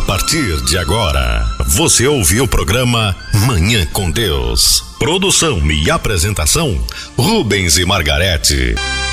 partir de agora, você ouviu o programa Manhã com Deus. Produção e apresentação, Rubens e Margarete.